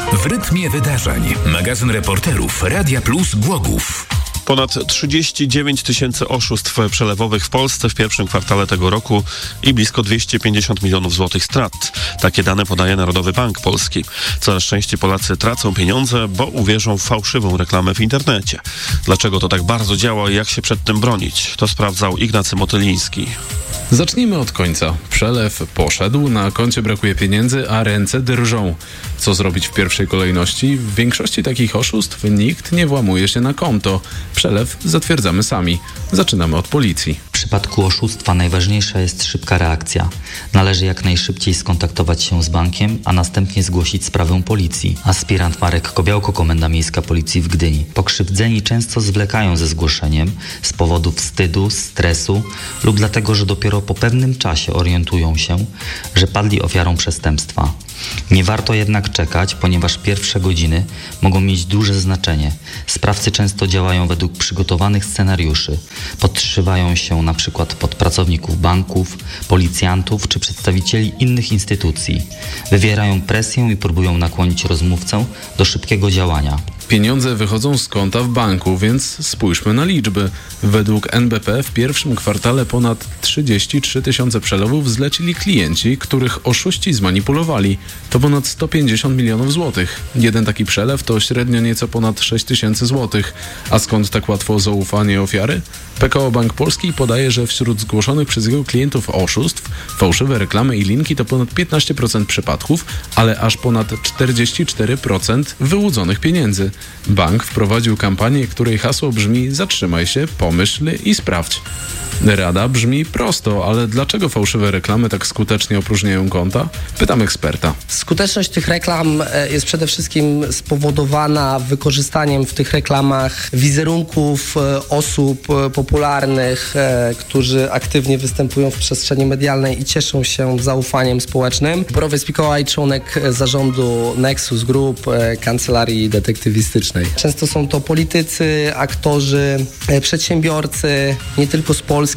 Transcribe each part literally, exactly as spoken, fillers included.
W rytmie wydarzeń. Magazyn reporterów Radia Plus Głogów. Ponad trzydzieści dziewięć tysięcy oszustw przelewowych w Polsce w pierwszym kwartale tego roku i blisko dwieście pięćdziesiąt milionów złotych strat. Takie dane podaje Narodowy Bank Polski. Coraz częściej Polacy tracą pieniądze, bo uwierzą w fałszywą reklamę w internecie. Dlaczego to tak bardzo działa i jak się przed tym bronić? To sprawdzał Ignacy Motyliński. Zacznijmy od końca. Przelew poszedł, na koncie brakuje pieniędzy, a ręce drżą. Co zrobić w pierwszej kolejności? W większości takich oszustw nikt nie włamuje się na konto. Przelew zatwierdzamy sami. Zaczynamy od policji. W przypadku oszustwa najważniejsza jest szybka reakcja. Należy jak najszybciej skontaktować się z bankiem, a następnie zgłosić sprawę policji. Aspirant Marek Kobiałko, Komenda Miejska Policji w Gdyni. Pokrzywdzeni często zwlekają ze zgłoszeniem z powodu wstydu, stresu lub dlatego, że dopiero po pewnym czasie orientują się, że padli ofiarą przestępstwa. Nie warto jednak czekać, ponieważ pierwsze godziny mogą mieć duże znaczenie. Sprawcy często działają według przygotowanych scenariuszy. Podszywają się na przykład pod pracowników banków, policjantów czy przedstawicieli innych instytucji. Wywierają presję i próbują nakłonić rozmówcę do szybkiego działania. Pieniądze wychodzą z konta w banku, więc spójrzmy na liczby. Według N B P w pierwszym kwartale ponad trzydzieści trzy tysiące przelewów zlecili klienci, których oszuści zmanipulowali. To ponad sto pięćdziesiąt milionów złotych. Jeden taki przelew to średnio nieco ponad sześć tysięcy złotych. A skąd tak łatwo zaufanie ofiary? P K O Bank Polski podaje, że wśród zgłoszonych przez jego klientów oszustw, fałszywe reklamy i linki to ponad piętnaście procent przypadków, ale aż ponad czterdzieści cztery procent wyłudzonych pieniędzy. Bank wprowadził kampanię, której hasło brzmi: zatrzymaj się, pomyśl i sprawdź. Rada brzmi prosto, ale dlaczego fałszywe reklamy tak skutecznie opróżniają konta? Pytam eksperta. Skuteczność tych reklam jest przede wszystkim spowodowana wykorzystaniem w tych reklamach wizerunków osób popularnych, którzy aktywnie występują w przestrzeni medialnej i cieszą się zaufaniem społecznym. Borowiec Mikołaj, członek zarządu Nexus Group, kancelarii detektywistycznej. Często są to politycy, aktorzy, przedsiębiorcy, nie tylko z Polski,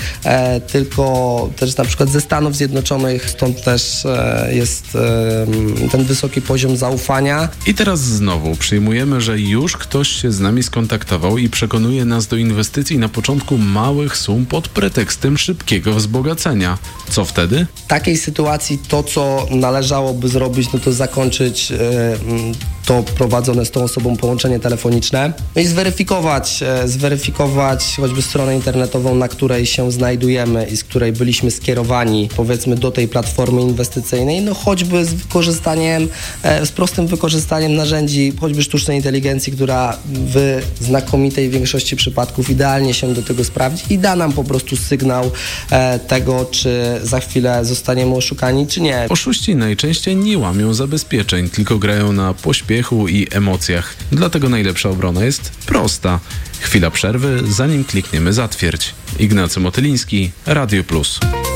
E, tylko też na przykład ze Stanów Zjednoczonych, stąd też e, jest e, ten wysoki poziom zaufania. I teraz znowu przyjmujemy, że już ktoś się z nami skontaktował i przekonuje nas do inwestycji na początku małych sum pod pretekstem szybkiego wzbogacenia. Co wtedy? W takiej sytuacji to, co należałoby zrobić, no to zakończyć e, to prowadzone z tą osobą połączenie telefoniczne no i zweryfikować, e, zweryfikować choćby stronę internetową, na której się znajdujemy i z której byliśmy skierowani, powiedzmy, do tej platformy inwestycyjnej, no choćby z wykorzystaniem, e, z prostym wykorzystaniem narzędzi, choćby sztucznej inteligencji, która w znakomitej większości przypadków idealnie się do tego sprawdzi i da nam po prostu sygnał e, tego, czy za chwilę zostaniemy oszukani, czy nie. Oszuści najczęściej nie łamią zabezpieczeń, tylko grają na pośpiechu i emocjach. Dlatego najlepsza obrona jest prosta. Chwila przerwy, zanim klikniemy zatwierdź. Ignacy Motyliński, Radio Plus.